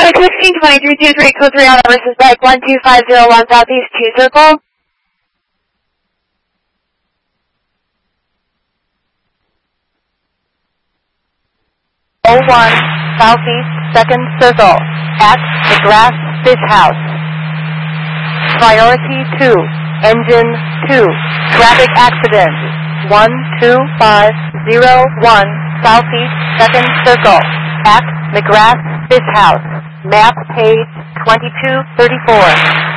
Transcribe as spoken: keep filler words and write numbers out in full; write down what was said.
Code sixteen twenty-three two three, code three on versus bike one two five zero one Southeast two Circle. oh one Southeast second Circle at the Grass Fish House. Priority two, engine two, traffic accident one two five zero one Southeast second Circle at McGrath Fish House. Map page twenty-two thirty-four.